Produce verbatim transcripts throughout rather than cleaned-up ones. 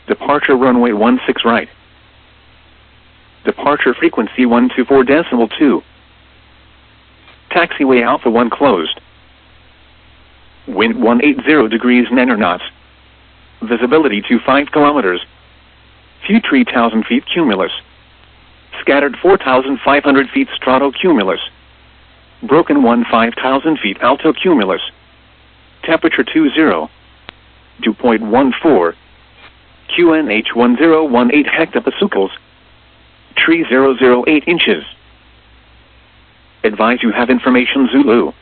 Departure runway one six right. Departure frequency one two four decimal two. Taxiway Alpha one closed. Wind one eighty degrees nine knots. Visibility to five kilometers. View three thousand feet cumulus. Scattered four thousand five hundred feet stratocumulus. Broken one five thousand feet altocumulus. Temperature two zero. Dew point one four. Q N H one zero one eight hectopascals. three thousand eight inches. Advise you have information Zulu.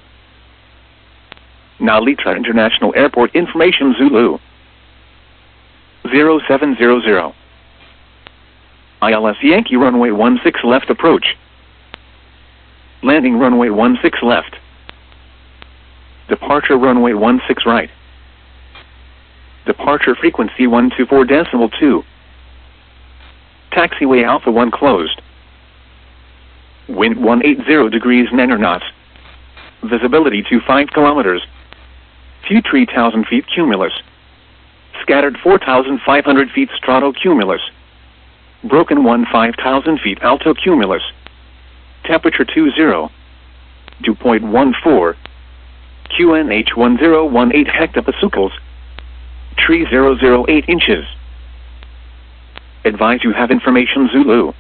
Nalitra International Airport information Zulu. zero seven zero zero. I L S Yankee runway one six left approach. Landing runway one six left. Departure runway one six right. Departure frequency one two four decimal two. Taxiway Alpha one closed. Wind one eighty degrees nine knots. Visibility to five kilometers. View three thousand feet cumulus. Scattered four thousand five hundred feet stratocumulus. Broken one five thousand feet altocumulus. Temperature two zero. Dew point one four. Q N H one zero one eight hectopascals. three thousand eight inches. Advise you have information Zulu.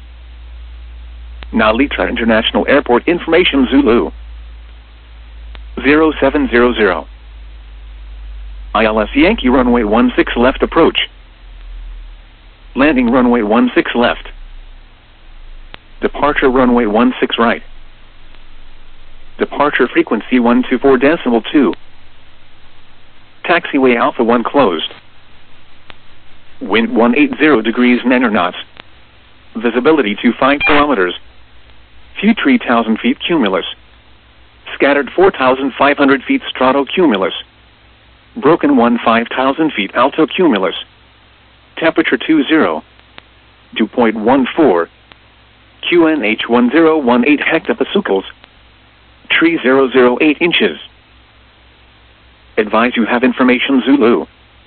Nalitra International Airport information Zulu. zero seven zero zero. I L S Yankee runway one six left approach. Landing runway one six left. Departure runway one six right. Departure frequency one two four decimal two. Taxiway Alpha one closed. Wind one eighty degrees nine knots. Visibility to five kilometers. View three thousand feet cumulus. Scattered four thousand five hundred feet stratocumulus. Broken one five thousand feet altocumulus. Temperature two zero. Dew point one four. Q N H one zero one eight hectopascals. three thousand eight inches. Advise you have information Zulu.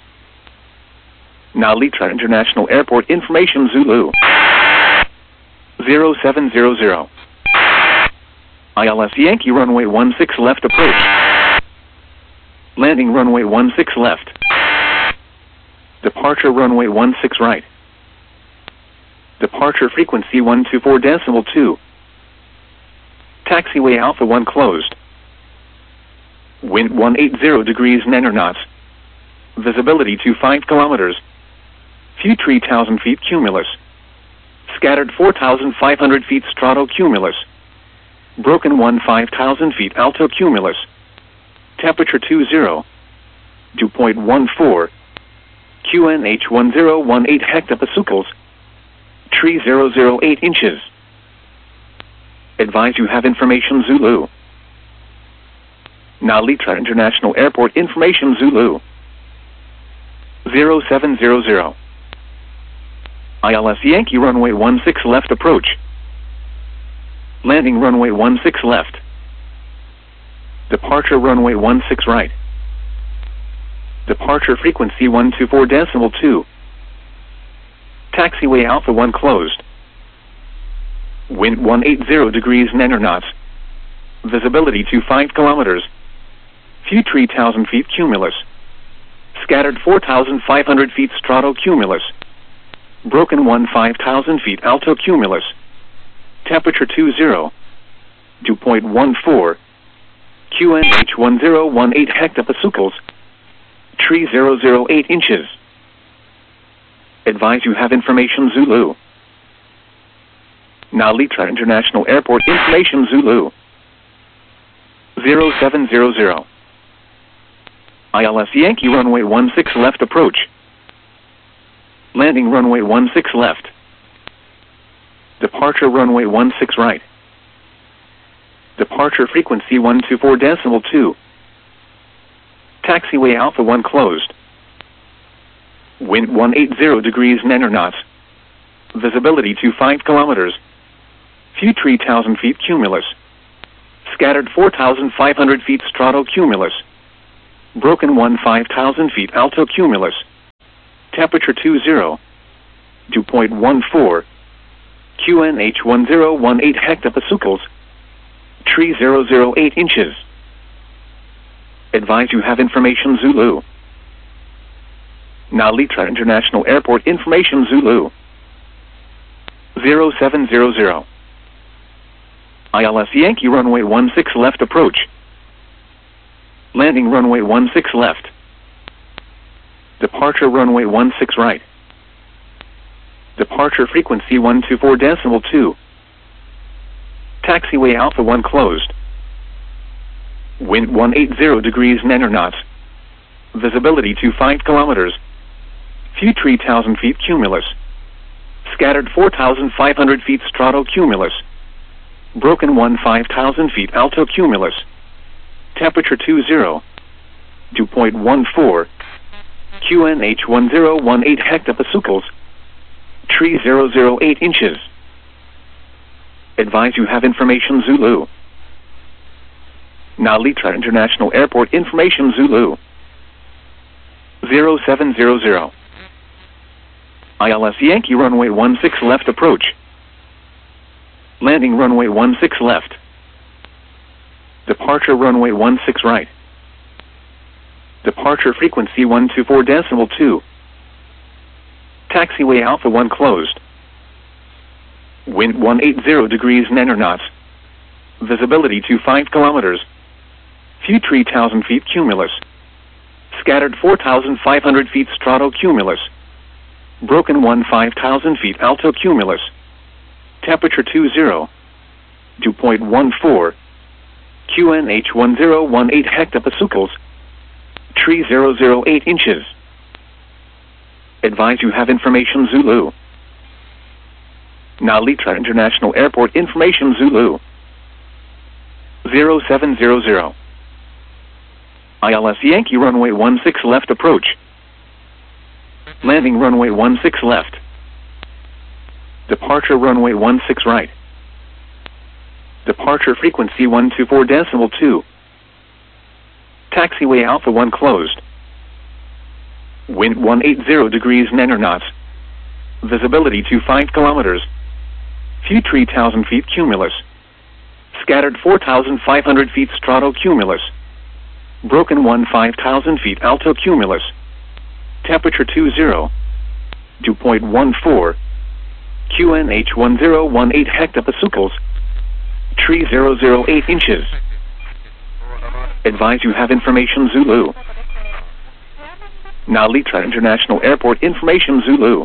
Nalitra International Airport information Zulu. zero seven zero zero. I L S Yankee runway one six left approach. Landing runway one six left. Departure runway one six right. Departure frequency one two four decimal two. Taxiway Alpha one closed. Wind one eighty degrees nine knots. Visibility to five kilometers. View three thousand feet cumulus. Scattered four thousand five hundred feet stratocumulus. Broken one five thousand feet altocumulus. Temperature two zero. Dew point one four. Q N H one zero one eight hectopascals. three thousand eight inches. Advise you have information Zulu. Nalitra International Airport information Zulu. zero seven zero zero. I L S Yankee runway one six left approach. Landing runway one six left. Departure runway one six right. Departure frequency one two four decimal two. Taxiway Alpha one closed. Wind one eighty degrees nine knots. Visibility to five kilometers. View three thousand feet cumulus. Scattered four thousand five hundred feet stratocumulus. Broken one five thousand feet altocumulus. Temperature two zero. Dew point one four. Q N H one zero one eight hectopascals. three thousand eight inches. Advise you have information Zulu. Nalitra International Airport information Zulu. zero seven zero zero. I L S Yankee runway one six left approach. Landing runway one six left. Departure runway one six right. Departure frequency one two four decimal two. Taxiway Alpha one closed. Wind one eighty degrees nine knots. Visibility to five kilometers. View three thousand feet cumulus. Scattered four thousand five hundred feet stratocumulus. Broken one five thousand feet altocumulus. Temperature two zero. Dew point one four. Q N H one zero one eight hectopascals. Tree zero zero eight inches. Advise you have information Zulu. Now Litra International Airport information Zulu. zero seven zero zero. I L S Yankee runway one six left approach. Landing runway one six left. Departure runway one six right. Departure frequency one two four decimal two. Taxiway Alpha one closed. Wind one eighty degrees nine knots. Visibility to five kilometers. Few three thousand feet cumulus. Scattered four thousand five hundred feet stratocumulus. Broken one five thousand feet altocumulus. Temperature two zero. Dew point one four. Q N H one zero one eight hectopascals. Tree zero zero eight inches. Advise you have information Zulu. Now Litra International Airport information Zulu. zero seven zero zero. I L S Yankee runway one six left approach. Landing runway one six left. Departure runway one six right. Departure frequency one two four decimal two. Taxiway Alpha one closed. Wind one eighty degrees nine knots. Visibility to five kilometers. Few three thousand feet cumulus. Scattered four thousand five hundred feet stratocumulus. Broken one five thousand feet altocumulus. Temperature two zero. Dew point one four. Q N H one zero one eight hectopascals. Tree zero zero eight inches. Advise you have information Zulu. Now Litra International Airport information Zulu. zero seven zero zero. I L S Yankee runway one six left approach. Landing runway one six left. Departure runway one six right. Departure frequency one two four decimal two. Taxiway Alpha one closed. Wind one eighty degrees nine knots. Visibility to five kilometers. Few three thousand feet cumulus. Scattered four thousand five hundred feet stratocumulus. Broken one five thousand feet altocumulus. Temperature two zero. Dew point one four. Q N H one zero one eight hectopascals. Tree zero zero eight inches. Advise you have information Zulu. Now Litra International Airport information Zulu.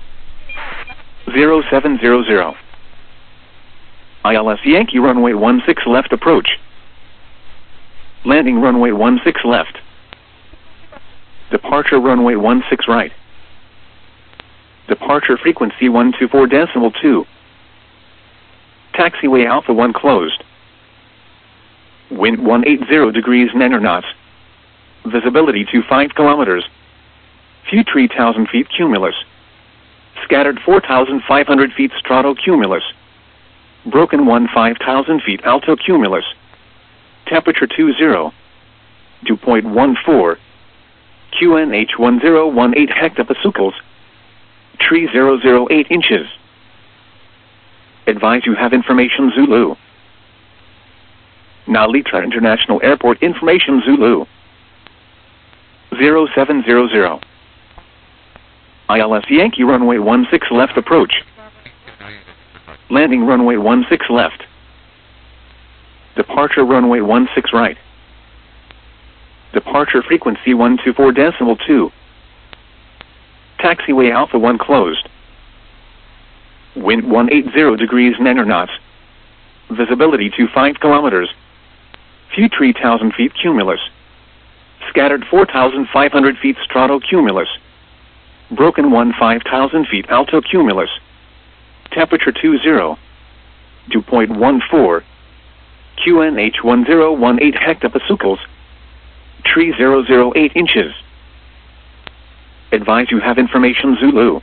zero seven zero zero. I L S Yankee runway one six left approach. Landing runway one six left. Departure runway one six right. Departure frequency one two four decimal two. Taxiway Alpha one closed. Wind one eighty degrees nine knots. Visibility to five kilometers. Few three thousand feet cumulus. Scattered four thousand five hundred feet stratocumulus. Broken one five thousand feet altocumulus. Temperature two zero. Dew point one four. Q N H one zero one eight hectopascals. Tree zero zero eight inches. Advise you have information Zulu. Now Litra International Airport information Zulu. zero seven zero zero. I L S Yankee runway one six left approach. Landing runway one six left. Departure runway one six right. Departure frequency one two four decimal two. Taxiway Alpha one closed. Wind one eighty degrees nine knots. Visibility to five kilometers. Few three thousand feet cumulus. Scattered four thousand five hundred feet stratocumulus. Broken one five thousand feet altocumulus. Temperature two zero. Dew point one four. Q N H one zero one eight hectopascals. Tree zero zero eight inches. Advise you have information Zulu.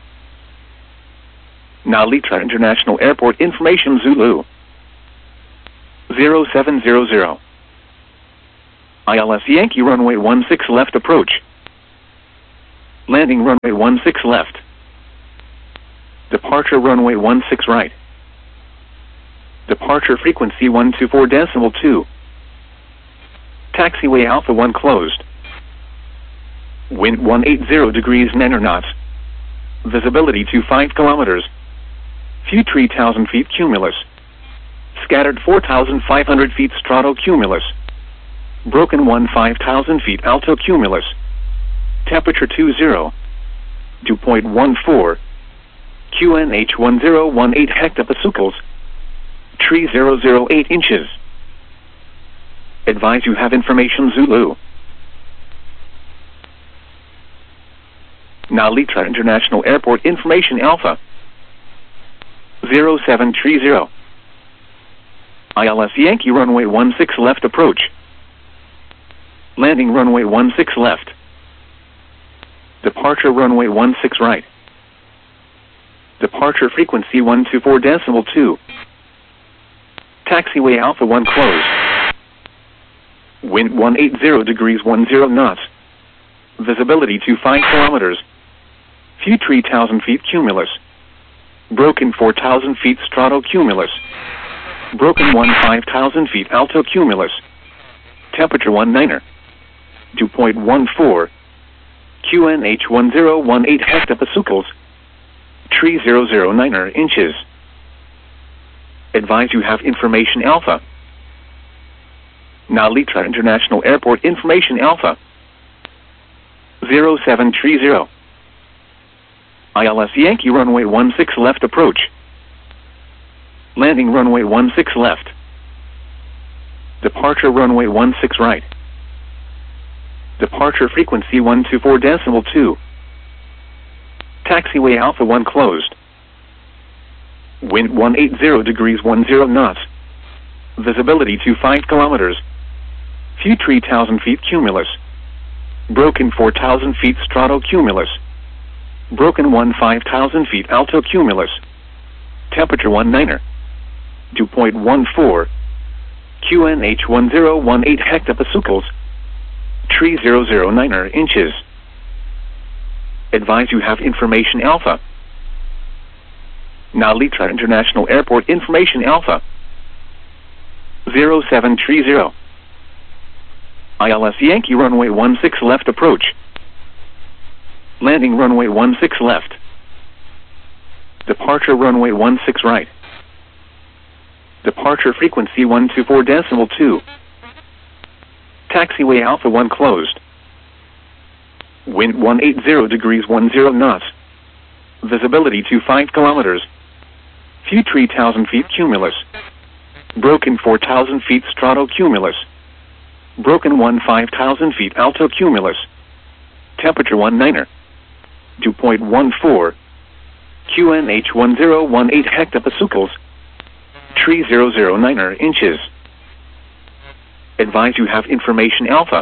Now Litra International Airport information Zulu. zero seven zero zero. I L S Yankee runway one six left approach. Landing runway one six left. Departure runway one six right. Departure frequency one two four decimal two. Taxiway Alpha one closed. Wind one eighty degrees nine knots. Visibility to five kilometers. Few three thousand feet cumulus. Scattered four thousand five hundred feet stratocumulus. Broken one five thousand feet altocumulus. Temperature two zero. Dew point one four. Q N H one zero one eight hectopascals. Tree zero zero eight inches. Advise you have information Zulu. Nalitra International Airport information Alpha. zero seven three zero. I L S Yankee runway one six left approach. Landing runway one six left. Departure runway one six right. Departure frequency one two four decimal two. Taxiway Alpha one closed. Wind one eighty degrees ten knots. Visibility to five kilometers. Few three thousand feet cumulus. Broken four thousand feet stratocumulus. Broken one five thousand feet altocumulus. Temperature one niner. Dew point one four. Q N H one zero one eight hectopascals. Tree zero zero niner inches. Advise you have information Alpha. Nalitra International Airport information Alpha. zero seven three zero. I L S Yankee runway one six left approach. Landing runway one six left. Departure runway one six right. Departure frequency one two four decimal two. Taxiway Alpha one closed. Wind one eighty degrees ten knots. Visibility to five kilometers. Few three thousand feet cumulus. Broken four thousand feet stratocumulus. Broken one five thousand feet altocumulus. Temperature one niner. Dew point one four. Q N H one zero one eight hectopascals. Tree zero zero niner inches. Advise you have information Alpha. Nalitra International Airport information Alpha. zero seven three zero. I L S Yankee runway one six left approach. Landing runway one six left. Departure runway one six right. Departure frequency one two four decimal two. Taxiway Alpha one closed. Wind one eighty degrees ten knots. Visibility to five kilometers. Few three thousand feet cumulus. Broken four thousand feet stratocumulus. Broken one five thousand feet altocumulus. Temperature one niner. Dew point one four. Q N H one zero one eight hectopascals. Tree zero zero niner inches. Advise you have information Alpha.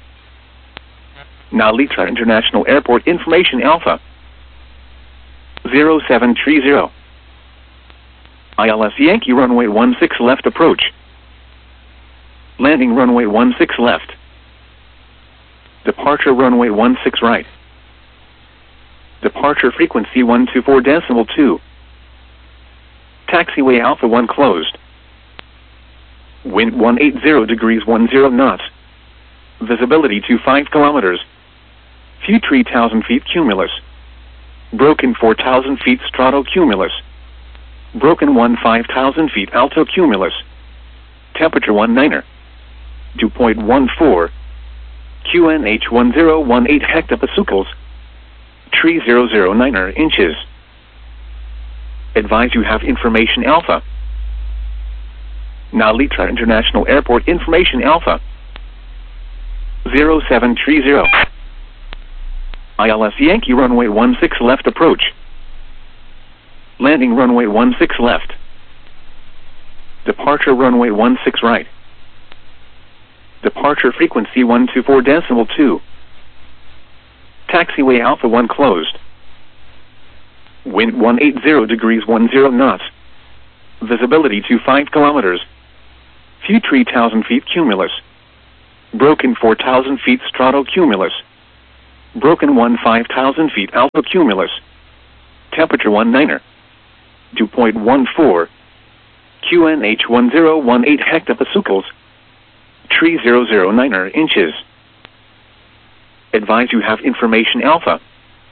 Nalitra International Airport information Alpha. zero seven three zero. I L S Yankee runway one six left approach. Landing runway one six left. Departure runway one six right. Departure frequency one two four decimal two. Taxiway Alpha one closed. Wind one eighty degrees ten knots. Visibility to five kilometers. Few three thousand feet cumulus. Broken four thousand feet stratocumulus. Broken one five thousand feet altocumulus. Temperature one niner. Dew point one four. Q N H one zero one eight hectopascals. Tree zero zero niner inches. Advise you have information Alpha. Nalitra International Airport information Alpha. zero seven three zero. I L S Yankee runway one six left approach. Landing runway one six left. Departure runway one six right. Departure frequency one two four decimal two. Taxiway Alpha one closed. Wind one eighty degrees ten knots. Visibility to five kilometers. Few three thousand feet cumulus. Broken four thousand feet stratocumulus. Broken one five thousand feet alto cumulus. Temperature one niner. Dew point one four. Q N H one zero one eight hectopascals. Tree zero zero niner inches. Advise you have information alpha.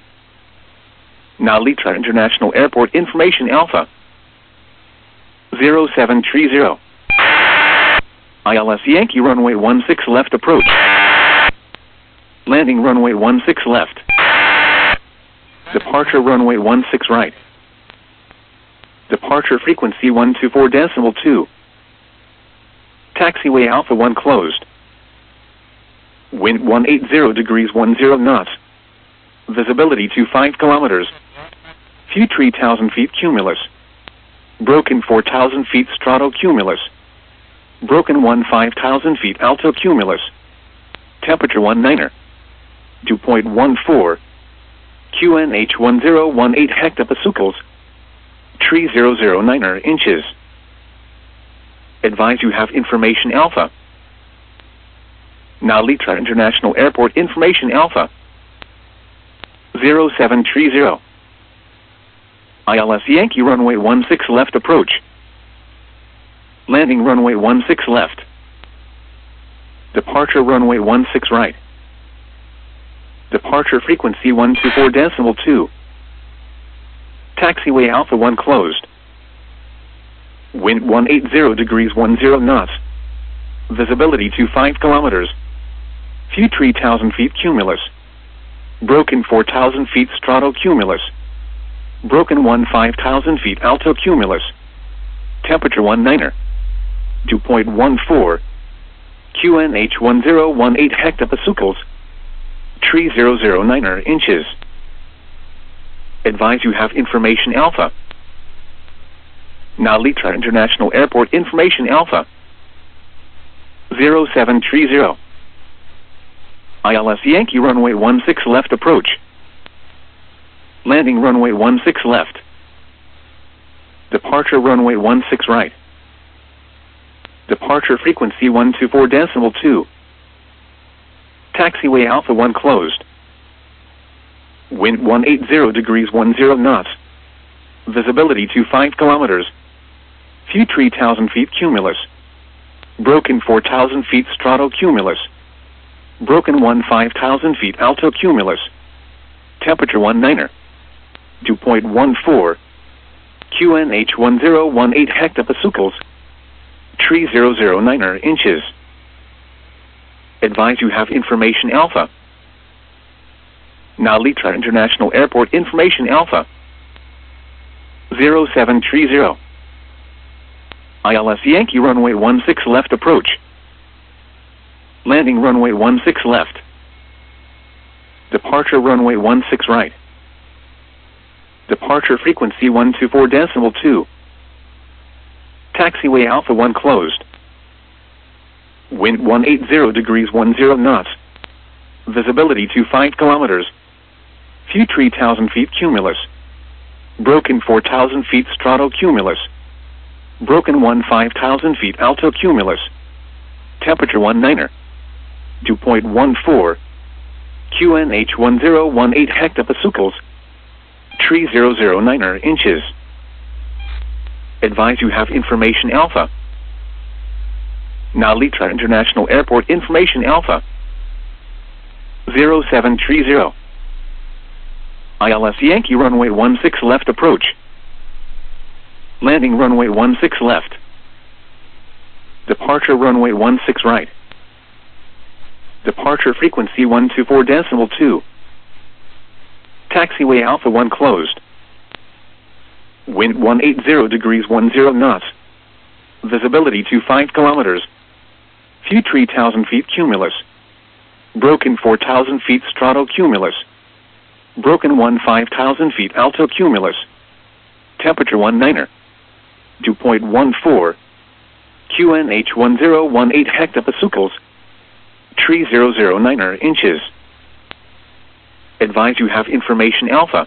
Now Litra International Airport information alpha. zero seven three zero. I L S Yankee runway one six left approach. Landing runway one six left. Departure runway one six right. Departure frequency one two four decimal two. Taxiway Alpha one closed. Wind one eighty degrees ten knots. Visibility to five kilometers. View three thousand feet cumulus. Broken four thousand feet stratocumulus. Broken one five thousand feet alto cumulus. Temperature one niner. Dew point one four. Q N H one zero one eight hectopascals. Tree zero zero niner inches. Advise you have information alpha. Now Litra International Airport information alpha. zero seven three zero. I L S Yankee runway one six left approach. Landing runway one six left. Departure runway one six right. Departure frequency one two four decimal two. Taxiway Alpha one closed. Wind one eighty degrees ten knots. Visibility to five kilometers. View three thousand feet cumulus. Broken four thousand feet stratocumulus. Broken one five thousand feet alto cumulus. Temperature one niner. Dew point one four. Q N H one zero one eight hectopascals. Tree zero zero niner inches. Advise you have information alpha. Now Litra International Airport information alpha. zero seven three zero. I L S Yankee runway one six left approach. Landing runway one six left. Departure runway one six right. Departure frequency one two four decimal two. Taxiway Alpha one closed. Wind one eighty degrees ten knots. Visibility to five kilometers. View three thousand feet cumulus. Broken four thousand feet stratocumulus. Broken one five thousand feet alto cumulus. Temperature one niner. Dew point one four. Q N H one zero one eight hectopascals. Tree zero zero niner inches. Advise you have information alpha. Now Litra International Airport information alpha. zero seven three zero. I L S Yankee runway one six left approach. Landing runway one six left. Departure runway one six right. Departure frequency one two four decimal two. Taxiway Alpha one closed. Wind one eighty degrees ten knots. Visibility to five kilometers. View three thousand feet cumulus. Broken four thousand feet stratocumulus. Broken one five thousand feet alto cumulus. Temperature one niner. Dew point one four. Q N H one zero one eight hectopascals. Tree zero zero niner inches. Advise you have information alpha. Now Litra International Airport information alpha. zero seven three zero. I L S Yankee runway one six left approach. Landing runway one six left. Departure runway one six right. Departure frequency one two four decimal two. Taxiway Alpha one closed. Wind one eighty degrees ten knots. Visibility to five kilometers. View three thousand feet cumulus. Broken four thousand feet stratocumulus. Broken one five thousand feet alto cumulus. Temperature one niner. Dew point one four. Q N H one zero one eight hectopascals. Tree zero zero niner inches. Advise you have information alpha.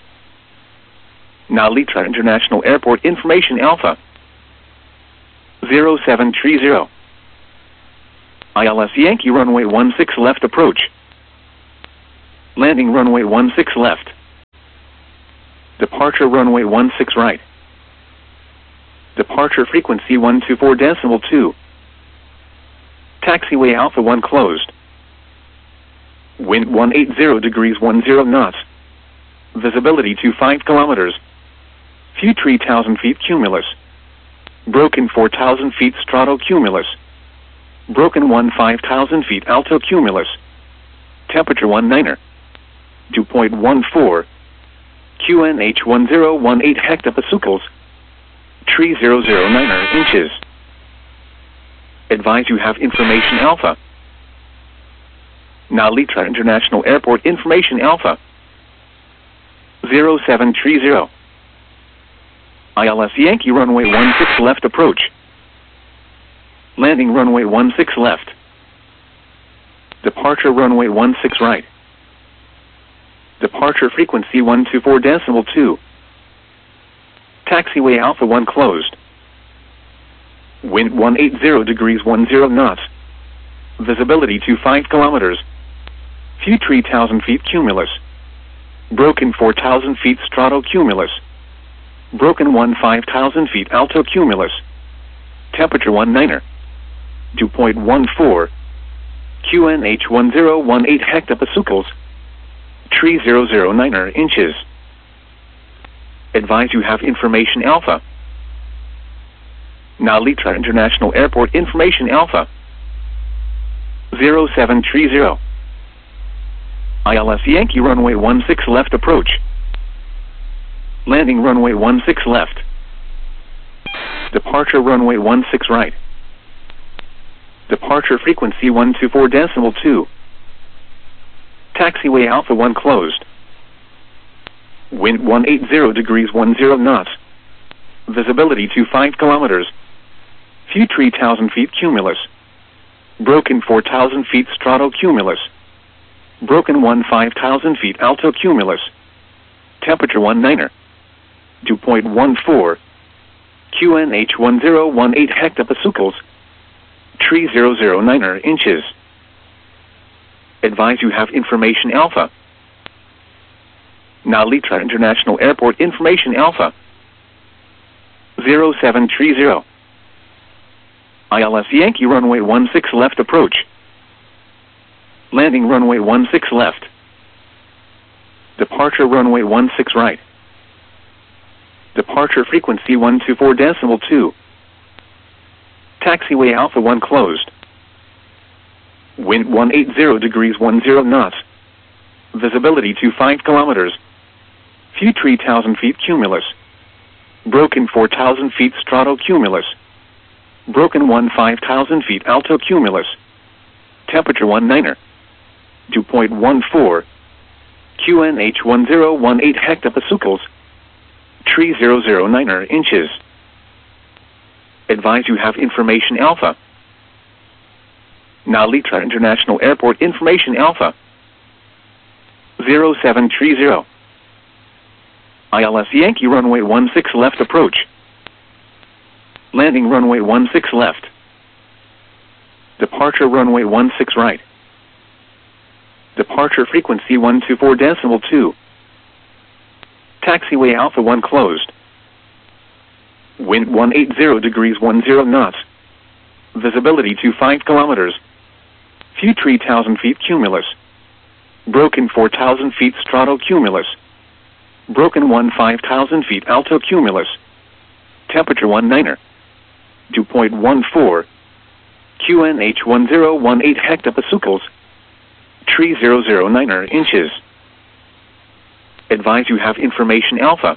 Now Litra International Airport information alpha. zero seven three zero. I L S Yankee runway one six left approach. Landing runway one six left. Departure runway one six right. Departure frequency one two four decimal two. Taxiway Alpha one closed. Wind one eighty degrees ten knots. Visibility to five kilometers. View three thousand feet cumulus. Broken four thousand feet stratocumulus. Broken one five thousand feet altocumulus. Temperature one niner. Dew point one four. Q N H one zero one eight hectopascals. three thousand niner inches. Advise you have information Alpha. Nalitra International Airport information Alpha. zero seven three zero. I L S Yankee runway one six left approach. Landing runway one six left. Departure runway one six right. Departure frequency one two four decimal two. Taxiway Alpha one closed. Wind one eighty degrees ten knots. Visibility to five kilometers. View three thousand feet cumulus. Broken four thousand feet stratocumulus. Broken one five thousand feet altocumulus. Temperature one niner. Dew point one four. Q N H one zero one eight hectopascals. three thousand niner inches. Advise you have information Alpha. Nalitra International Airport information Alpha. zero seven three zero. I L S Yankee runway one six left approach. Landing runway one six left. Departure runway one six right. Departure frequency one two four decimal two. Taxiway Alpha one closed. Wind one eighty degrees ten knots. Visibility to five kilometers. View three thousand feet cumulus. Broken four thousand feet stratocumulus. Broken one five thousand feet altocumulus. Temperature one niner. Dew point one four. Q N H one zero one eight hectopascals. three thousand niner inches. Advise you have information Alpha. Nalitra International Airport information Alpha. zero seven three zero. I L S Yankee runway one six left approach. Landing runway one six left. Departure runway one six right. Departure frequency one two four decimal two. Taxiway Alpha one closed. Wind one eighty degrees ten knots. Visibility to five kilometers. View three thousand feet cumulus. Broken four thousand feet stratocumulus. Broken one five thousand feet altocumulus. Temperature one niner. Dew point one four. Q N H one zero one eight hectopascals. three thousand niner inches. Advise you have information Alpha. Nalitra International Airport information Alpha. zero seven three zero. I L S Yankee runway one six left approach. Landing runway one six left. Departure runway one six right. Departure frequency one two four decimal two. Taxiway Alpha one closed. Wind one eighty degrees ten knots. Visibility to five kilometers. View three thousand feet cumulus. Broken four thousand feet stratocumulus. Broken one five thousand feet altocumulus. Temperature one niner. Dew point one four. Q N H one zero one eight hectopascals. three thousand niner inches. Advise you have information Alpha.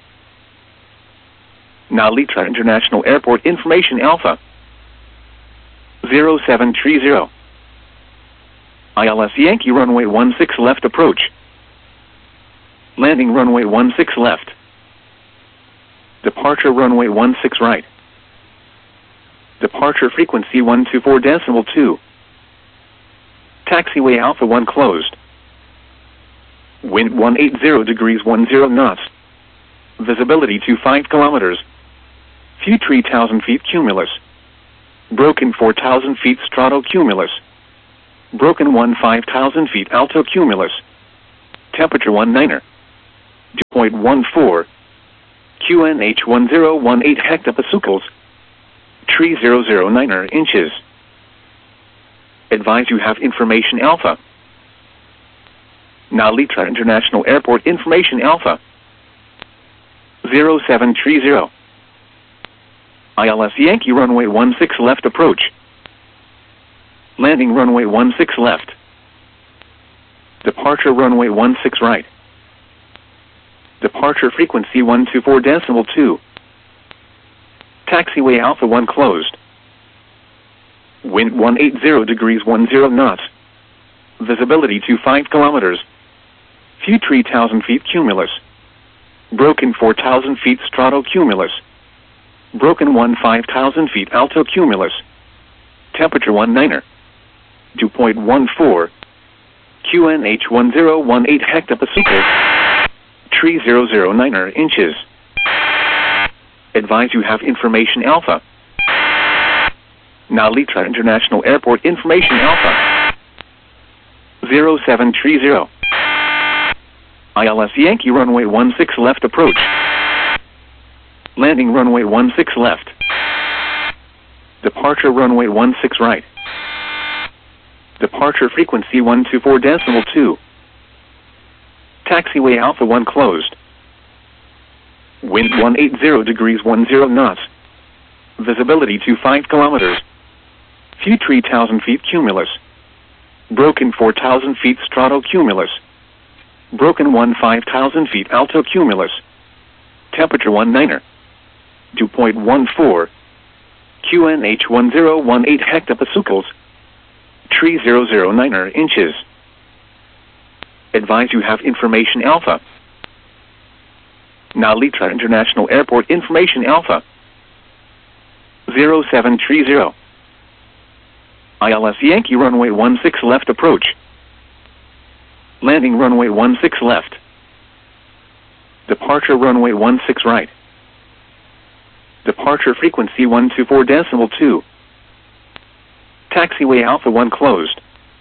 Nalitra International Airport information Alpha. zero seven three zero. I L S Yankee runway one six left approach. Landing runway one six left. Departure runway one six right. Departure frequency one two four decimal two. Taxiway Alpha one closed. Wind one eighty degrees ten knots. Visibility to five kilometers. View three thousand feet cumulus. Broken four thousand feet stratocumulus. Broken one five thousand feet altocumulus. Temperature one niner. Dew point one four. Q N H one zero one eight hectopascals. Tree zero zero niner inches. Advise you have information alpha. Nalitra International Airport information alpha. zero seven three zero. I L S Yankee runway one six left approach. Landing runway one six left. Departure runway one six right. Departure frequency one two four decimal two. Taxiway Alpha one closed. Wind one eighty degrees ten knots. Visibility to five kilometers. Few three thousand feet cumulus. Broken four thousand feet stratocumulus. Broken one five thousand feet altocumulus. Temperature one niner. Dew point one four. Q N H one zero one eight hectopascals. Tree zero zero niner inches. Advise you have information alpha. Nalitra International Airport information alpha. zero seven three zero. I L S Yankee runway one six left approach. Landing runway one six left. Departure runway one six right. Departure frequency one two four decimal two. Taxiway Alpha one closed. Wind one eighty degrees ten knots. Visibility to five kilometers. Few three thousand feet cumulus. Broken four thousand feet stratocumulus. Broken one five thousand feet altocumulus. Temperature one niner. Dew point one four. Q N H one zero one eight hectopascals. Tree zero zero niner inches. Advise you have information alpha. Nalitra International Airport information alpha. zero seven three zero. I L S Yankee runway one six left approach. Landing runway one six left. Departure runway one six right. Departure frequency one two four decimal two. Taxiway Alpha one closed.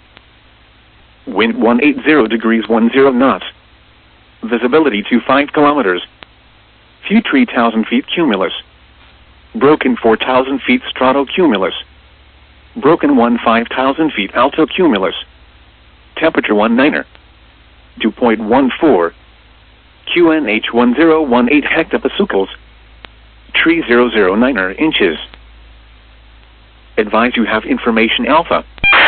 Wind one eighty degrees ten knots. Visibility to five kilometers. Few three thousand feet cumulus. Broken four thousand feet stratocumulus. Broken one five thousand feet altocumulus. Temperature one niner. Dew point one four. Q N H one zero one eight hectopascals. Tree zero zero niner inches. Advise you have information alpha.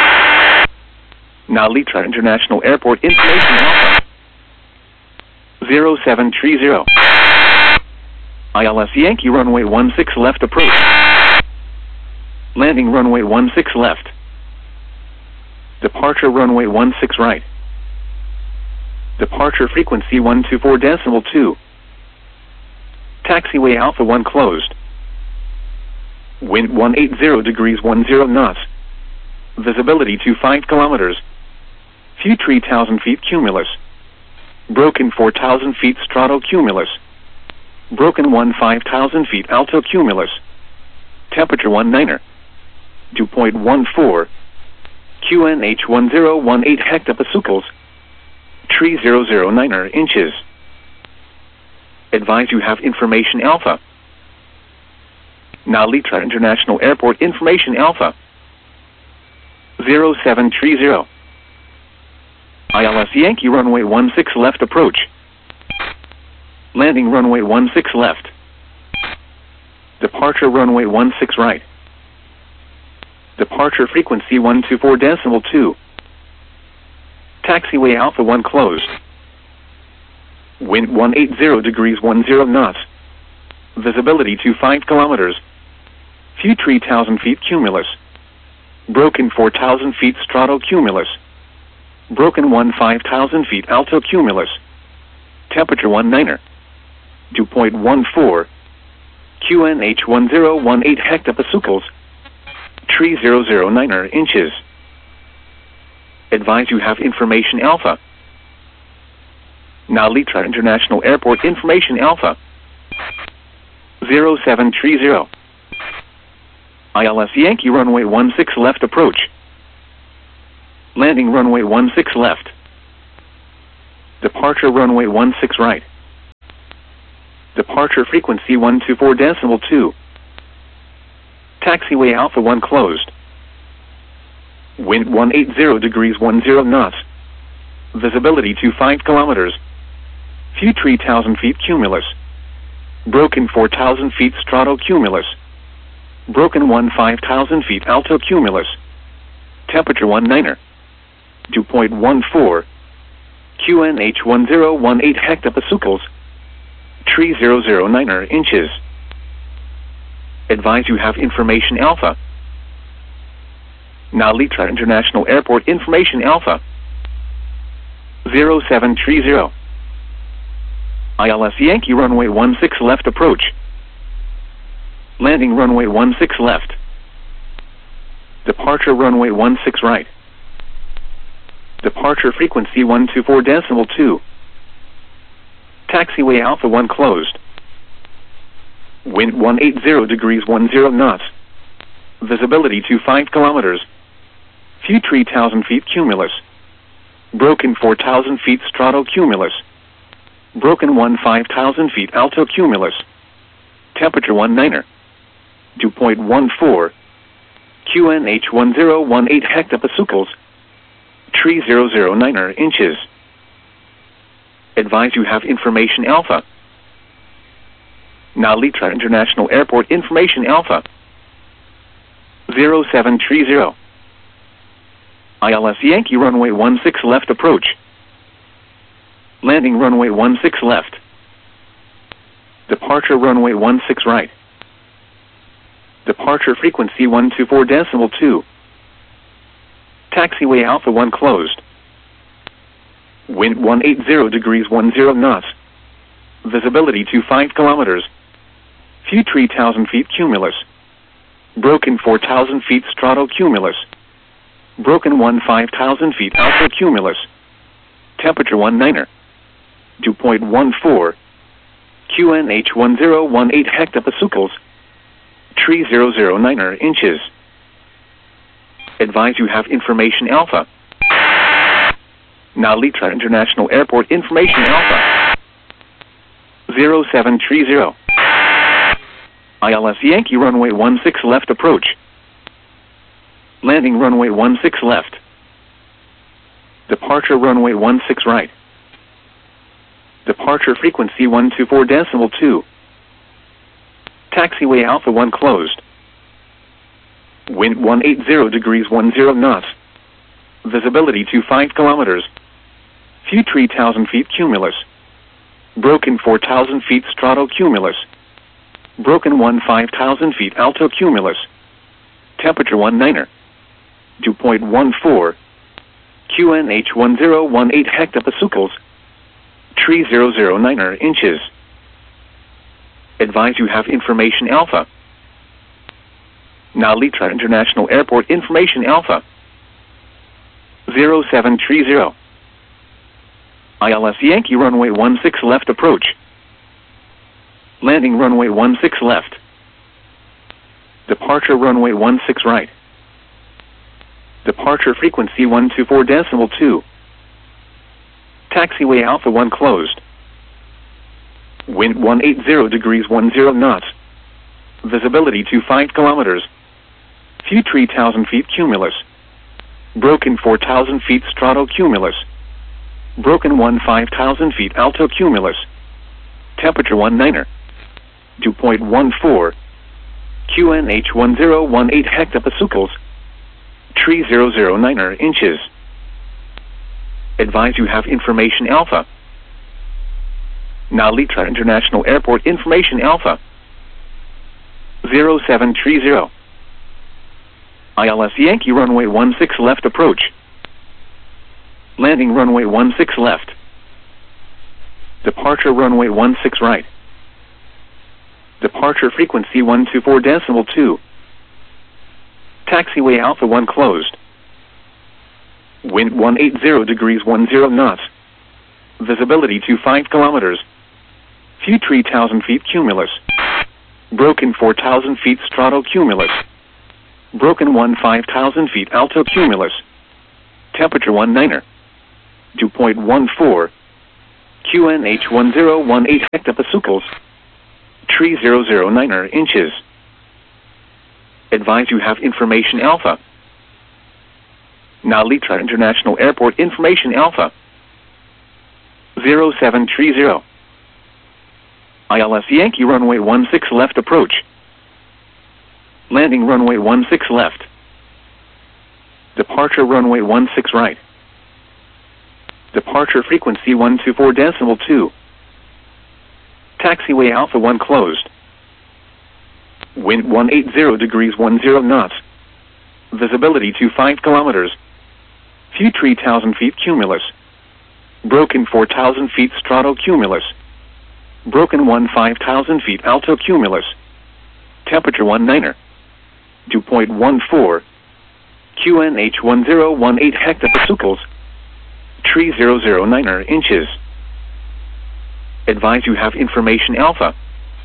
Nalitra International Airport information alpha. zero seven three zero. I L S Yankee runway one six left approach. Landing runway one six left. Departure runway one six right. Departure frequency one two four decimal two. Taxiway Alpha one closed. Wind one eighty degrees ten knots. Visibility to five kilometers. Few three thousand feet cumulus. Broken four thousand feet stratocumulus. Broken one five thousand feet altocumulus. Temperature one niner. Dew point one four. Q N H one zero one eight hectopascals. Tree zero zero niner inches. Advise you have information alpha. Nalitra International Airport information alpha. zero seven three zero. I L S Yankee runway one six left approach. Landing runway one six left. Departure runway one six right. Departure frequency one two four decimal two. Taxiway Alpha one closed. Wind one eighty degrees ten knots. Visibility to five kilometers. Few three thousand feet cumulus. Broken four thousand feet stratocumulus. Broken one five thousand feet altocumulus. Temperature one niner. Dew point one four. Q N H one zero one eight hectopascals. Tree zero zero niner inches. Advise you have information alpha. Nalitra International Airport information alpha. zero seven three zero. I L S Yankee runway one six left approach. Landing runway one six left. Departure runway one six right. Departure frequency one two four decimal two. Taxiway Alpha one closed. Wind one eighty degrees ten knots. Visibility to five kilometers. View three thousand feet cumulus. Broken four thousand feet stratocumulus. Broken one five thousand feet altocumulus. Temperature one niner. Dew point one four. Q N H one zero one eight hectopascals. Tree zero zero niner inches. Advise you have information Alpha. Now Litra International Airport information Alpha. zero seven three zero. I L S Yankee runway one six left approach. Landing runway one six left. Departure runway one six right. Departure frequency one two four decimal two. Taxiway Alpha one closed. Wind one eighty degrees ten knots. Visibility to five kilometers. View three thousand feet cumulus. Broken four thousand feet stratocumulus. Broken one five thousand feet altocumulus. Temperature one niner. Dew point one four. Q N H one zero one eight hectopascals. Tree zero zero niner inches. Advise you have information Alpha. Now Litra International Airport information Alpha. zero seven three zero. I L S Yankee runway one six left approach. Landing runway one six left. Departure runway one six right. Departure frequency one two four decimal two. Taxiway Alpha one closed. Wind one eighty degrees ten knots. Visibility to five kilometers. View three thousand feet cumulus. Broken four thousand feet stratocumulus. Broken one five thousand feet altocumulus. Temperature one niner. Dew point one four. Q N H one zero one eight hectopascals. Tree zero zero niner inches. Advise you have information Alpha. Now Litra International Airport information Alpha. zero seven three zero. I L S Yankee runway one six left approach. Landing runway one six left. Departure runway one six right. Departure frequency one two four decimal two. Taxiway Alpha one closed. Wind one eighty degrees ten knots. Visibility to five kilometers. View three thousand feet cumulus. Broken four thousand feet stratocumulus. Broken one five thousand feet altocumulus. Temperature one niner. Dew point one four. Q N H one zero one eight hectopascals. Tree zero zero niner inches. Advise you have information Alpha. Now Litra International Airport information Alpha. zero seven three zero. I L S Yankee runway one six left approach. Landing runway one six left. Departure runway one six right. Departure frequency one two four decimal two. Taxiway Alpha one closed. Wind one eighty degrees ten knots. Visibility to five kilometers. View three thousand feet cumulus. Broken four thousand feet stratocumulus. Broken one five thousand feet altocumulus. Temperature one niner. Dew point one four. Q N H one zero one eight hectopascals. Tree zero zero niner inches. Advise you have information Alpha. Now Litra International Airport information Alpha. zero seven three zero. I L S Yankee runway one six left approach. Landing runway one six left. Departure runway one six right. Departure frequency one two four decimal two. Taxiway Alpha one closed. Wind one eighty degrees ten knots. Visibility to five kilometers. View three thousand feet cumulus. Broken four thousand feet stratocumulus. Broken one five thousand feet altocumulus. Temperature one niner. Dew point one four. Q N H one zero one eight hectopascals, three thousand nine inches. Advise you have information alpha. Now Litra International Airport information alpha. zero seven three zero. I L S Yankee runway one six left approach. Landing runway one six left. Departure runway one six right. Departure frequency one two four decimal two. Taxiway Alpha one closed. Wind one eighty degrees ten knots. Visibility to five kilometers. View three thousand feet cumulus. Broken four thousand feet stratocumulus. Broken one five thousand feet altocumulus. Temperature one niner. Dew point one four. Q N H one zero one eight hectopascals. three thousand nine inches. Advise you have information alpha.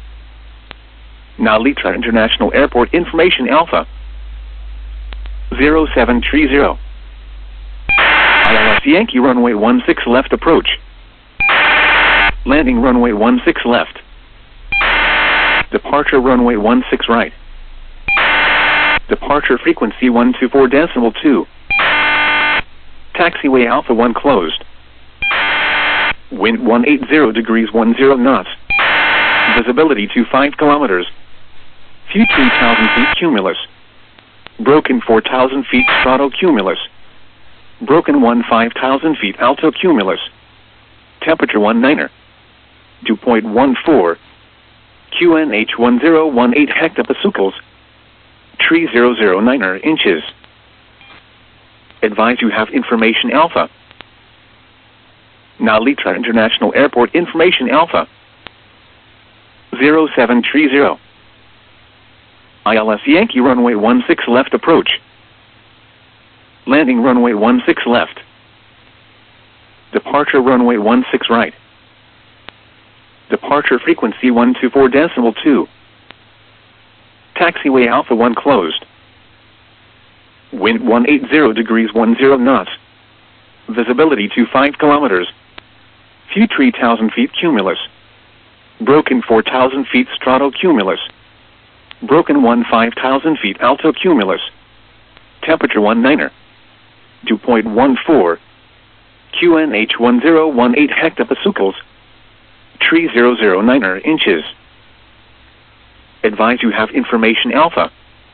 Now Litra International Airport information alpha. zero seven three zero. I L S Yankee runway one six left approach. Landing runway one six left. Departure runway one six right. Departure frequency one two four decimal two. Taxiway Alpha one closed. Wind one eighty degrees ten knots. Visibility to five kilometers. View three thousand feet cumulus. Broken four thousand feet stratocumulus. Broken one five thousand feet altocumulus. Temperature one niner. Dew point one four. Q N H one zero one eight hectopascals. three thousand nine inches. Advise you have information alpha. Now Litra International Airport information alpha. zero seven three zero. I L S Yankee runway one six left approach. Landing runway one six left. Departure runway one six right. Departure frequency one two four decimal two. Taxiway Alpha one closed. Wind one eighty degrees ten knots. Visibility to five kilometers. View three thousand feet cumulus. Broken four thousand feet stratocumulus. Broken one five thousand feet altocumulus. Temperature one niner. Dew point one four. Q N H one zero one eight hectopascals. three thousand nine inches. Advise you have information alpha.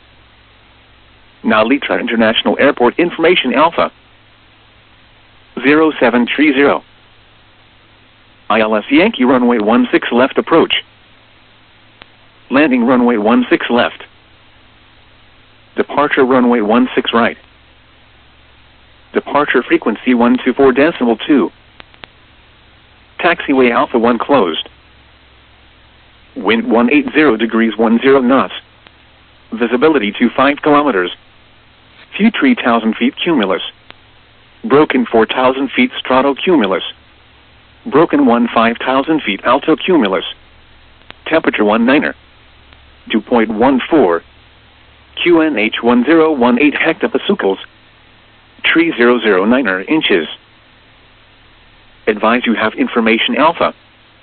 Now Litra International Airport information alpha. zero seven three zero. I L S Yankee runway one six left approach. Landing runway one six left. Departure runway one six right. Departure frequency one two four decimal two. Taxiway Alpha one closed. Wind one eighty degrees ten knots. Visibility to five kilometers. View three thousand feet cumulus. Broken four thousand feet stratocumulus. Broken one five thousand feet altocumulus. Temperature one niner. Dew point one four. Q N H one zero one eight hectopascals. three thousand nine inches. Advise you have information alpha.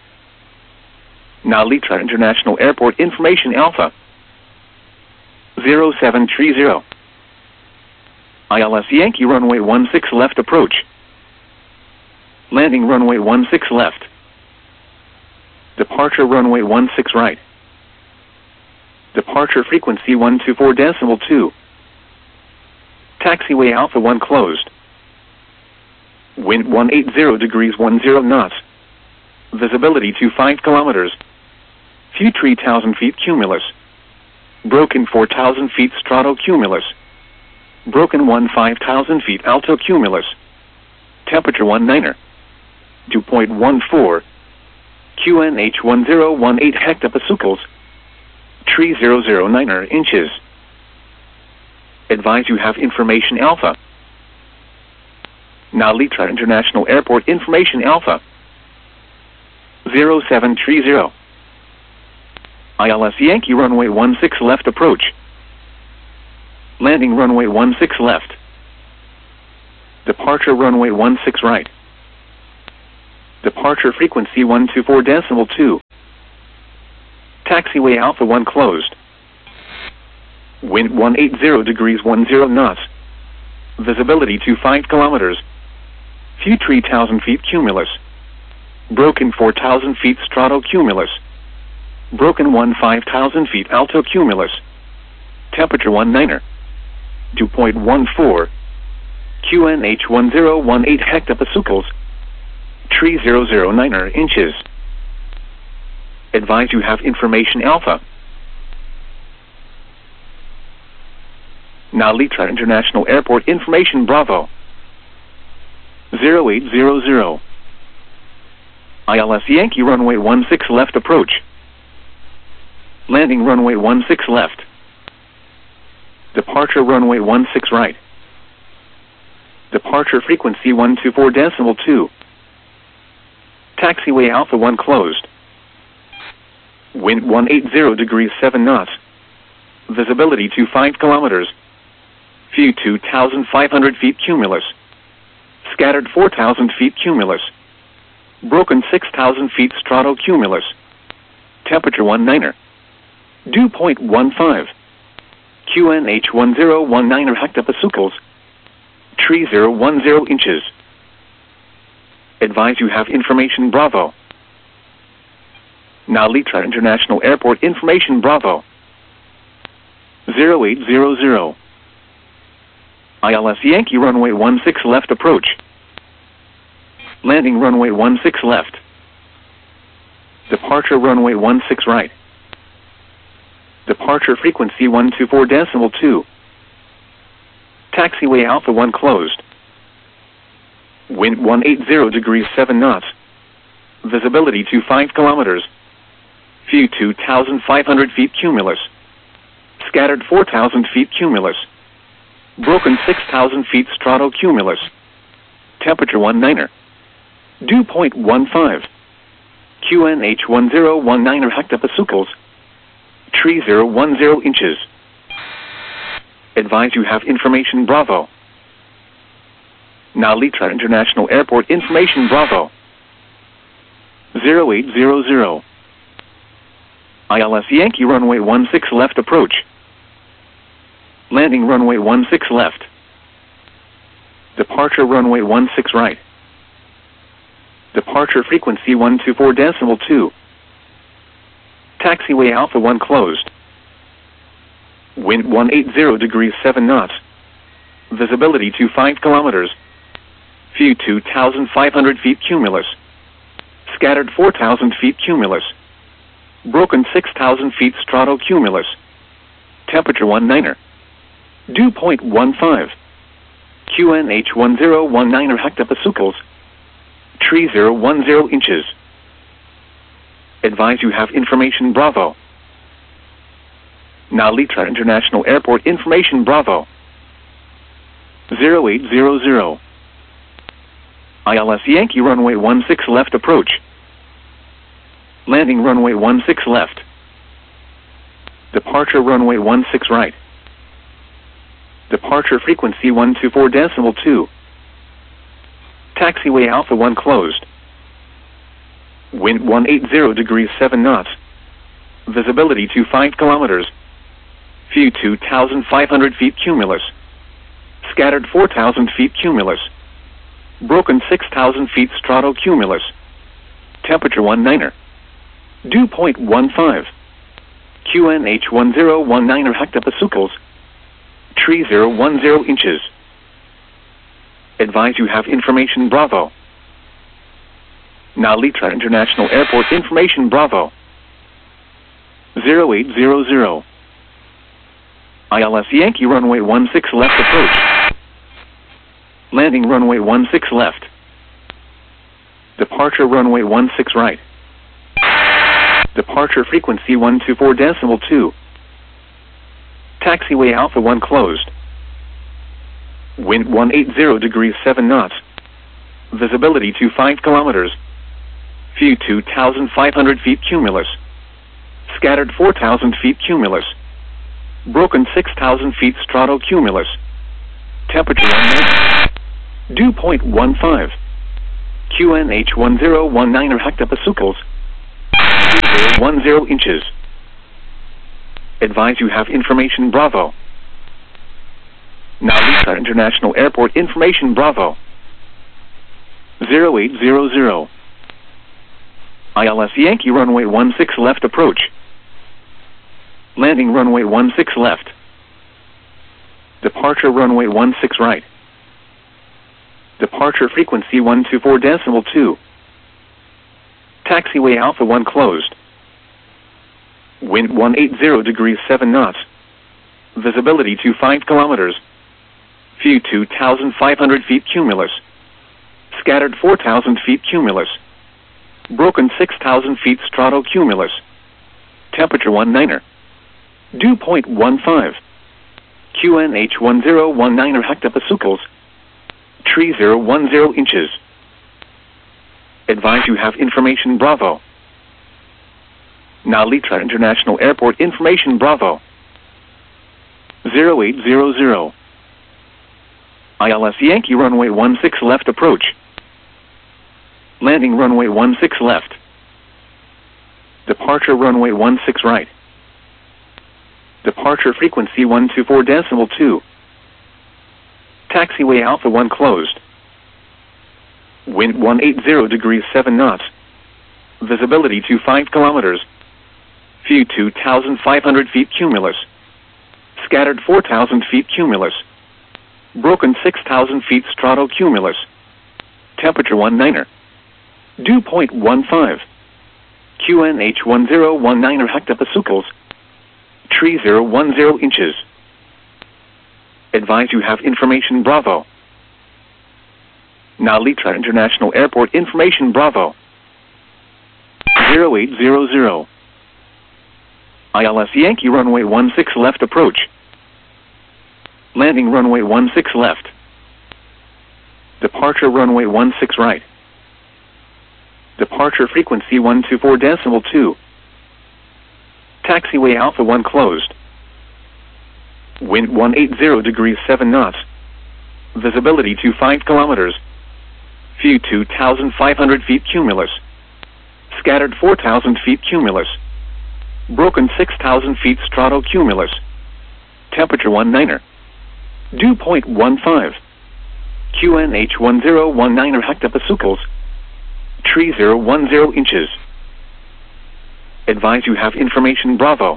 Now Litra International Airport information alpha. zero seven three zero. I L S Yankee runway one six left approach. Landing runway one six left. Departure runway one six right. Departure frequency one two four decimal two. Taxiway Alpha one closed. Wind one eighty degrees ten knots. Visibility to five kilometers. View three thousand feet cumulus. Broken four thousand feet stratocumulus. Broken one five thousand feet altocumulus. Temperature one niner. Dew point one four. Q N H one zero one eight hectopascals. three thousand nine inches. Advise you have information alpha. Now Litra International Airport information alpha. zero seven three zero. I L S Yankee runway one six left approach. Landing runway one six left. Departure runway one six right. Departure frequency one two four decimal two. Taxiway Alpha one closed. Wind one eighty degrees ten knots. Visibility to five kilometers. View three thousand feet cumulus. Broken four thousand feet stratocumulus. Broken one five thousand feet altocumulus. Temperature one niner. Dew point one four. Q N H one zero one eight hectopascals. three thousand niner inches. Advise you have information Alpha. Nalitra International Airport information Bravo. zero eight zero zero. I L S Yankee runway one six left approach. Landing runway one six left. Departure runway one six right. Departure frequency one two four decimal two. Taxiway Alpha one closed. Wind one eighty degrees seven knots. Visibility to five kilometers. View two thousand five hundred feet cumulus. Scattered four thousand feet cumulus. Broken six thousand feet stratocumulus. Temperature one niner. Dew point one five. Q N H one zero one niner hectopascals. three thousand ten inches. Advise you have information Bravo. Nalitra International Airport information Bravo. zero eight zero zero. I L S Yankee runway one six left approach. Landing runway one six left. Departure runway one six right. Departure frequency one two four decimal two. Taxiway Alpha one closed. Wind one eighty degrees seven knots. Visibility to five kilometers. View two thousand five hundred feet cumulus. Scattered four thousand feet cumulus. Broken six thousand feet stratocumulus. Temperature one niner. Dew point one five. Q N H one zero one niner hectopascals. three thousand ten inches. Advise you have information Bravo. Nalitra International Airport information Bravo. zero eight zero zero. I L S Yankee runway one six left approach. Landing runway one six left. Departure runway one six right. Departure frequency one two four decimal two. Taxiway Alpha one closed. Wind one eighty degrees seven knots. Visibility to five kilometers. View two thousand five hundred feet cumulus. Scattered four thousand feet cumulus. Broken six thousand feet stratocumulus. Temperature one niner. Dew point one five. Q N H one zero one niner hectopascals. three thousand ten inches. Advise you have information Bravo. Nalitra International Airport information Bravo. zero eight zero zero. I L S Yankee runway one six left approach. Landing runway one six left. Departure runway one six right. Departure frequency one two four decimal two. Taxiway Alpha one closed. Wind one eighty degrees seven knots. Visibility to five kilometers. View two thousand five hundred feet cumulus. Scattered four thousand feet cumulus. Broken six thousand feet stratocumulus. Temperature one niner. Dew point one five. Q N H one zero one niner hectopascals. three thousand ten inches. Advise you have information Bravo. Nalitra International Airport information Bravo. zero eight zero zero. I L S Yankee runway one six left approach. Landing runway one six left. Departure runway one six right. Departure frequency one two four decimal two. Taxiway Alpha one closed. Wind one eighty degrees seven knots. Visibility to five kilometers. View two thousand five hundred feet cumulus. Scattered four thousand feet cumulus. Broken six thousand feet stratocumulus. Temperature one niner. Dew point one five. Q N H one zero one nine hectopascals, three zero one zero inches. Advise you have information Bravo. Now Lisa International Airport information Bravo. zero eight zero zero. I L S Yankee runway one six left approach. Landing runway one six left. Departure runway one six right. Departure frequency one two four decimal two. Taxiway Alpha one closed. Wind one eighty degrees seven knots. Visibility to five kilometers. View two thousand five hundred feet cumulus. Scattered four thousand feet cumulus. Broken six thousand feet stratocumulus. Temperature one niner. Dew point one five. Q N H one zero one nine hectopascals. Tree zero one zero inches. Advise you have information Bravo. Now Litra International Airport information Bravo. zero eight zero zero. I L S Yankee runway one six left approach. Landing runway one six left. Departure runway one six right. Departure frequency one two four decimal two. Taxiway Alpha one closed. Wind one eighty degrees seven knots. Visibility to five kilometers. View two thousand five hundred feet cumulus. Scattered four thousand feet cumulus. Broken six thousand feet stratocumulus. Temperature one niner. Dew point one five. Q N H one zero one nine hectopascals. Tree zero one zero inches. Advise you have information Bravo. Now Litra International Airport information Bravo. zero eight zero zero. I L S Yankee runway one six left approach. Landing runway one six left. Departure runway one six right. Departure frequency one two four decimal two. Taxiway Alpha one closed. Wind one eighty degrees seven knots. Visibility to five kilometers. View two thousand five hundred feet cumulus. Scattered four thousand feet cumulus. Broken six thousand feet stratocumulus. Temperature one niner. Dew point one five. Q N H one zero one nine hectopascals. Tree zero one zero inches. Advise you have information Bravo.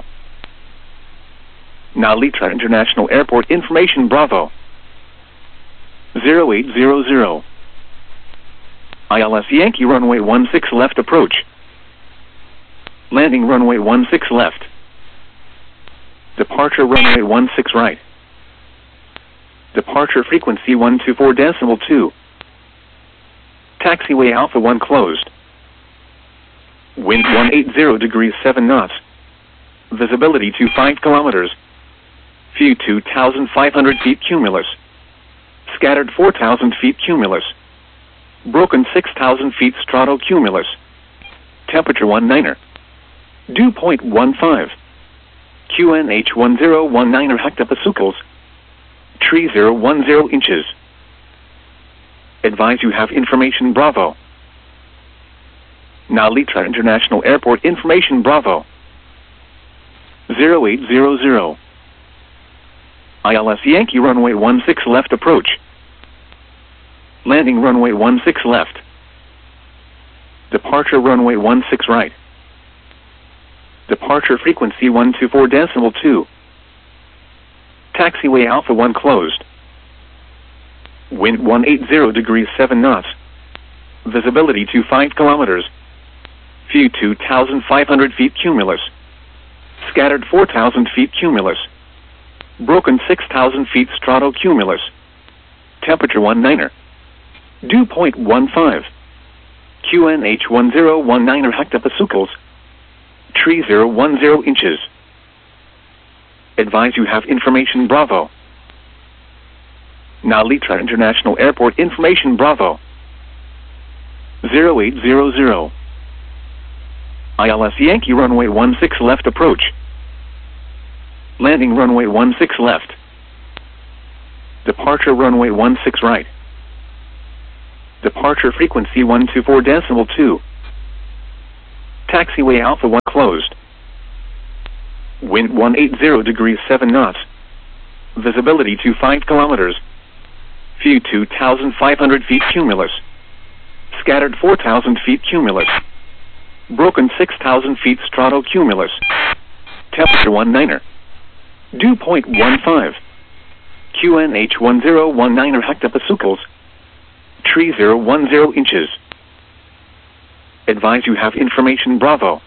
Now Litra International Airport information Bravo. zero eight zero zero. I L S Yankee runway one six left approach. Landing runway one six left. Departure runway one six right. Departure frequency one two four decimal two. Taxiway Alpha one closed. Wind one eighty degrees seven knots. Visibility to five kilometers. View two thousand five hundred feet cumulus. Scattered four thousand feet cumulus. Broken six thousand feet stratocumulus. Temperature one niner. Dew point one five. Q N H one zero one nine hectopascals. Tree zero one zero inches. Advise you have information Bravo. Now Litra International Airport information Bravo. zero eight zero zero. I L S Yankee runway one six left approach. Landing runway one six left. Departure runway one six right. Departure frequency one two four decimal two. Taxiway Alpha one closed. Wind one eighty degrees seven knots. Visibility to five kilometers. View two thousand five hundred feet cumulus. Scattered four thousand feet cumulus. Broken six thousand feet stratocumulus. Temperature one niner. Dew point one five. Q N H one zero one nine hectopascals. Tree zero one zero inches. Advise you have information Bravo. Now Litra International Airport information Bravo. zero eight zero zero. I L S Yankee runway one six left approach. Landing runway one six left. Departure runway one six right. Departure frequency one two four decimal two. Taxiway Alpha one closed. Wind one eighty degrees seven knots. Visibility to five kilometers. View two thousand five hundred feet cumulus. Scattered four thousand feet cumulus. Broken six thousand feet stratocumulus. Temperature one niner. Dew point one five. Q N H one zero one niner hectopascals. Tree zero one zero inches. Advise you have information Bravo.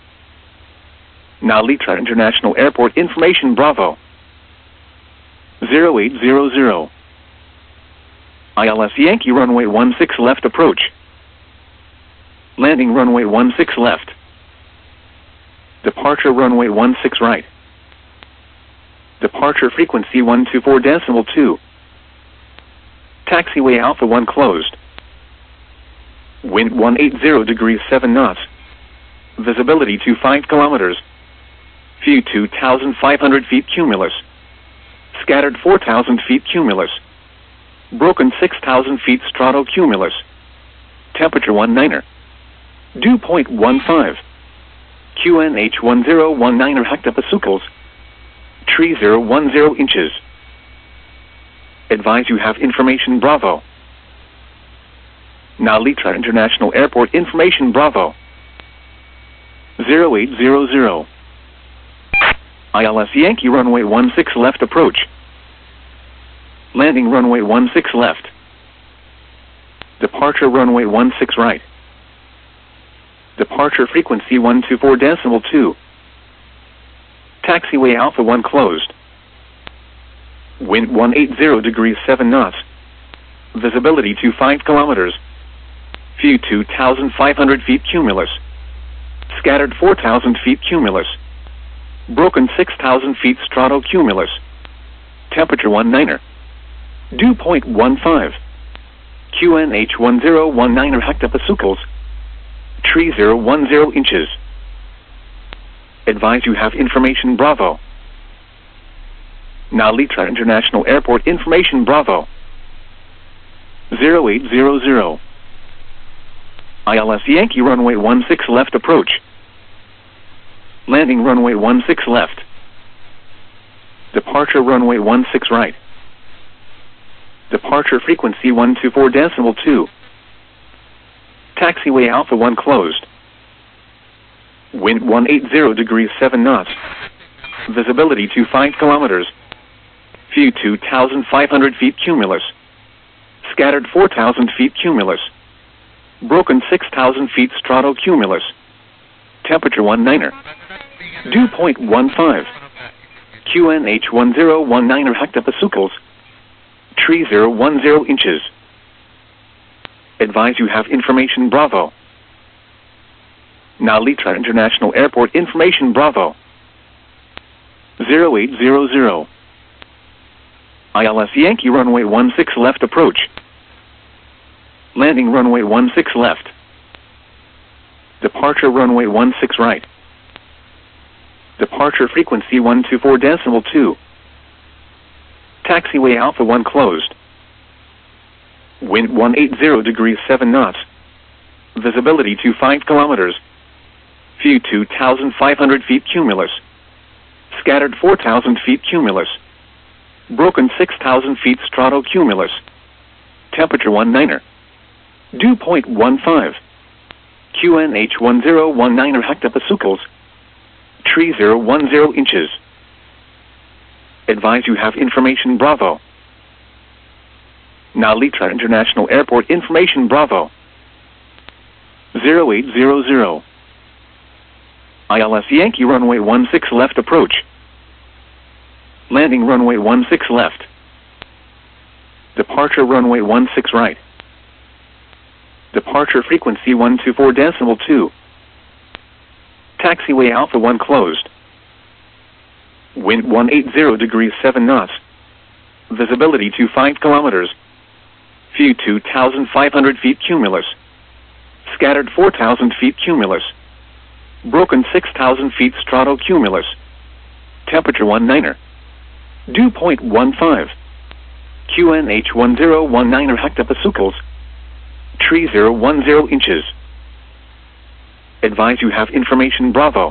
Now Litra International Airport information Bravo. zero eight zero zero. I L S Yankee runway one six left approach. Landing runway one six left. Departure runway one six right. Departure frequency one two four decimal two. Taxiway Alpha one closed. Wind one eighty degrees seven knots. Visibility to five kilometers. View two thousand five hundred feet cumulus. Scattered four thousand feet cumulus. Broken six thousand feet stratocumulus. Temperature one niner. Dew point one five. Q N H one zero one niner hectopascals. Tree zero one zero inches. Advise you have information Bravo. Now Litra International Airport information Bravo. zero eight zero zero. I L S Yankee runway one six left approach. Landing runway one six left. Departure runway one six right. Departure frequency one two four decimal two. Taxiway Alpha one closed. Wind one eighty degrees seven knots. Visibility to five kilometers. View two thousand five hundred feet cumulus. Scattered four thousand feet cumulus. Broken six thousand feet stratocumulus. Temperature one niner. Dew point one five. Q N H one zero one niner hectopascals. Tree zero one zero inches. Advise you have information Bravo. Now Litra International Airport information Bravo. zero eight zero zero. I L S Yankee runway one six left approach. Landing runway one six left. Departure runway one six right. Departure frequency one two four decimal two. Taxiway Alpha one closed. Wind one eighty degrees seven knots. Visibility to five kilometers. View two thousand five hundred feet cumulus. Scattered four thousand feet cumulus. Broken six thousand feet stratocumulus. Temperature one niner. Dew point one five. Q N H one zero one niner hectopascals. Tree zero one zero inches. Advise you have information Bravo. Now Litra International Airport information Bravo. zero eight zero zero. I L S Yankee runway one six left approach. Landing runway one six left. Departure runway one six right. Departure frequency one two four decimal two. Taxiway Alpha one closed. Wind one eighty degrees seven knots. Visibility to five kilometers. View two thousand five hundred feet cumulus. Scattered four thousand feet cumulus. Broken six thousand feet stratocumulus. Temperature one niner. Dew point one five. Q N H one zero one niner hectopascals. Tree zero one zero inches. Advise you have information Bravo. Now Litra International Airport information Bravo. zero eight zero zero. I L S Yankee runway one six left approach. Landing runway one six left. Departure runway one six right. Departure frequency one two four decimal two. Taxiway Alpha one closed. Wind one eighty degrees seven knots. Visibility to five kilometers. View two thousand five hundred feet cumulus. Scattered four thousand feet cumulus. Broken six thousand feet stratocumulus. Temperature one niner. Dew point one five. Q N H one zero one niner hectopascals. tree zero one zero inches. Advise you have information Bravo.